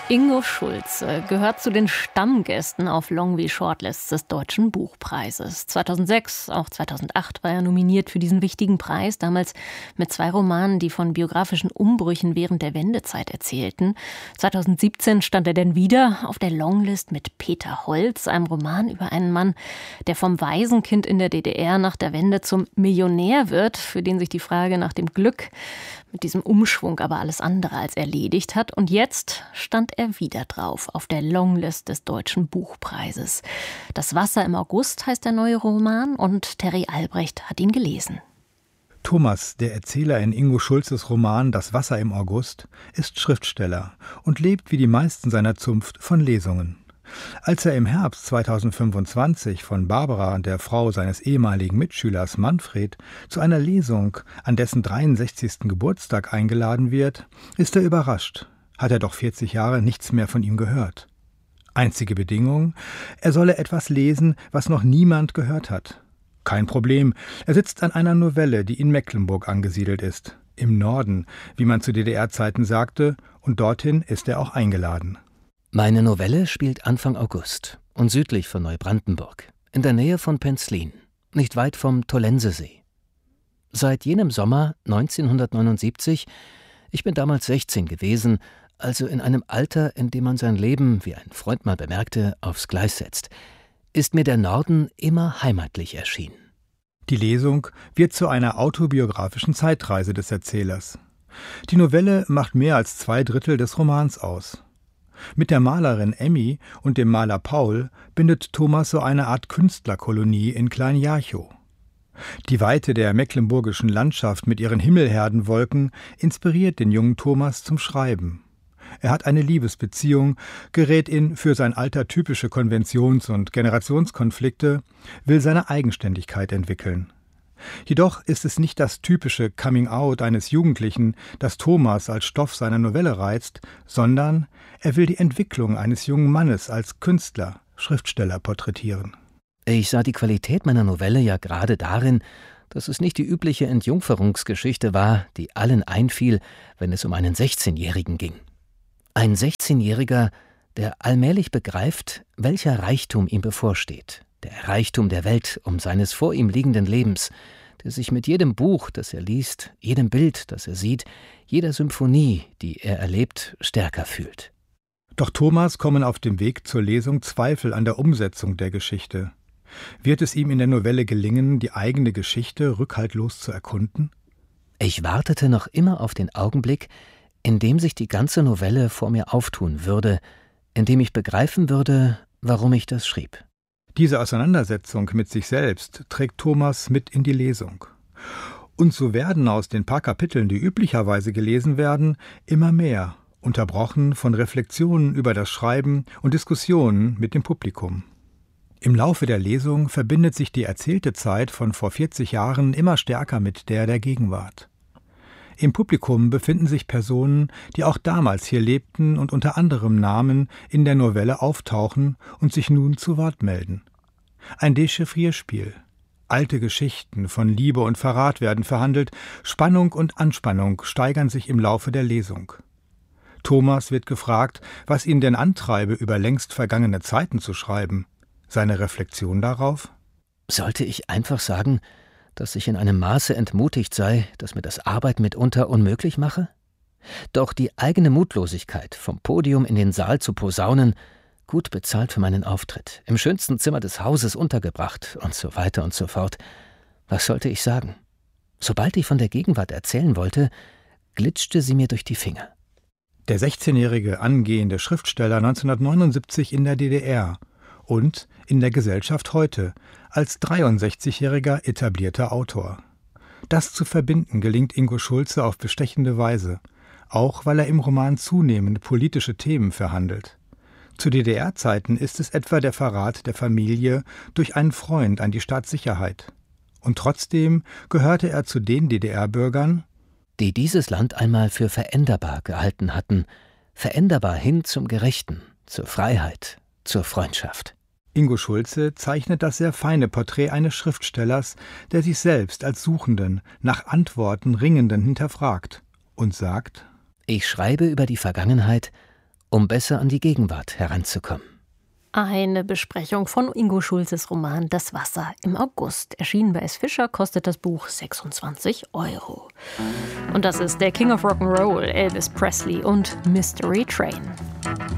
Ingo Schulze gehört zu den Stammgästen auf Long wie Shortlists des Deutschen Buchpreises. 2006, auch 2008 war er nominiert für diesen wichtigen Preis, damals mit 2 Romanen, die von biografischen Umbrüchen während der Wendezeit erzählten. 2017 stand er dann wieder auf der Longlist mit Peter Holz, einem Roman über einen Mann, der vom Waisenkind in der DDR nach der Wende zum Millionär wird, für den sich die Frage nach dem Glück mit diesem Umschwung aber alles andere als erledigt hat. Und jetzt stand er wieder drauf auf der Longlist des Deutschen Buchpreises. Das Wasser im August heißt der neue Roman und Terry Albrecht hat ihn gelesen. Thomas, der Erzähler in Ingo Schulzes Roman Das Wasser im August, ist Schriftsteller und lebt wie die meisten seiner Zunft von Lesungen. Als er im Herbst 2025 von Barbara, der Frau seines ehemaligen Mitschülers Manfred, zu einer Lesung an dessen 63. Geburtstag eingeladen wird, ist er überrascht. Hat er doch 40 Jahre nichts mehr von ihm gehört. Einzige Bedingung, er solle etwas lesen, was noch niemand gehört hat. Kein Problem, er sitzt an einer Novelle, die in Mecklenburg angesiedelt ist. Im Norden, wie man zu DDR-Zeiten sagte, und dorthin ist er auch eingeladen. Meine Novelle spielt Anfang August und südlich von Neubrandenburg, in der Nähe von Penzlin, nicht weit vom Tollensesee. Seit jenem Sommer 1979, ich bin damals 16 gewesen, also in einem Alter, in dem man sein Leben, wie ein Freund mal bemerkte, aufs Gleis setzt, ist mir der Norden immer heimatlich erschienen. Die Lesung wird zu einer autobiografischen Zeitreise des Erzählers. Die Novelle macht mehr als 2/3 des Romans aus. Mit der Malerin Emmy und dem Maler Paul bindet Thomas so eine Art Künstlerkolonie in Klein-Jarchow. Die Weite der mecklenburgischen Landschaft mit ihren Himmelherdenwolken inspiriert den jungen Thomas zum Schreiben. Er hat eine Liebesbeziehung, gerät in für sein Alter typische Konventions- und Generationskonflikte, will seine Eigenständigkeit entwickeln. Jedoch ist es nicht das typische Coming-out eines Jugendlichen, das Thomas als Stoff seiner Novelle reizt, sondern er will die Entwicklung eines jungen Mannes als Künstler, Schriftsteller porträtieren. Ich sah die Qualität meiner Novelle ja gerade darin, dass es nicht die übliche Entjungferungsgeschichte war, die allen einfiel, wenn es um einen 16-Jährigen ging. Ein 16-Jähriger, der allmählich begreift, welcher Reichtum ihm bevorsteht. Der Reichtum der Welt um seines vor ihm liegenden Lebens, der sich mit jedem Buch, das er liest, jedem Bild, das er sieht, jeder Symphonie, die er erlebt, stärker fühlt. Doch Thomas kommen auf dem Weg zur Lesung Zweifel an der Umsetzung der Geschichte. Wird es ihm in der Novelle gelingen, die eigene Geschichte rückhaltlos zu erkunden? Ich wartete noch immer auf den Augenblick, in dem sich die ganze Novelle vor mir auftun würde, in dem ich begreifen würde, warum ich das schrieb. Diese Auseinandersetzung mit sich selbst trägt Thomas mit in die Lesung. Und so werden aus den paar Kapiteln, die üblicherweise gelesen werden, immer mehr, unterbrochen von Reflexionen über das Schreiben und Diskussionen mit dem Publikum. Im Laufe der Lesung verbindet sich die erzählte Zeit von vor 40 Jahren immer stärker mit der Gegenwart. Im Publikum befinden sich Personen, die auch damals hier lebten und unter anderem Namen in der Novelle auftauchen und sich nun zu Wort melden. Ein Dechiffrierspiel. Alte Geschichten von Liebe und Verrat werden verhandelt, Spannung und Anspannung steigern sich im Laufe der Lesung. Thomas wird gefragt, was ihn denn antreibe, über längst vergangene Zeiten zu schreiben. Seine Reflexion darauf? Sollte ich einfach sagen, dass ich in einem Maße entmutigt sei, dass mir das Arbeiten mitunter unmöglich mache? Doch die eigene Mutlosigkeit, vom Podium in den Saal zu posaunen, gut bezahlt für meinen Auftritt, im schönsten Zimmer des Hauses untergebracht und so weiter und so fort. Was sollte ich sagen? Sobald ich von der Gegenwart erzählen wollte, glitschte sie mir durch die Finger. Der 16-jährige angehende Schriftsteller 1979 in der DDR und in der Gesellschaft heute als 63-jähriger etablierter Autor. Das zu verbinden gelingt Ingo Schulze auf bestechende Weise, auch weil er im Roman zunehmend politische Themen verhandelt. Zu DDR-Zeiten ist es etwa der Verrat der Familie durch einen Freund an die Staatssicherheit. Und trotzdem gehörte er zu den DDR-Bürgern, die dieses Land einmal für veränderbar gehalten hatten, veränderbar hin zum Gerechten, zur Freiheit, zur Freundschaft. Ingo Schulze zeichnet das sehr feine Porträt eines Schriftstellers, der sich selbst als Suchenden, nach Antworten Ringenden hinterfragt und sagt: Ich schreibe über die Vergangenheit, um besser an die Gegenwart heranzukommen. Eine Besprechung von Ingo Schulzes Roman »Das Wasser« im August. Erschienen bei S. Fischer, kostet das Buch 26 €. Und das ist der King of Rock'n'Roll, Elvis Presley und Mystery Train.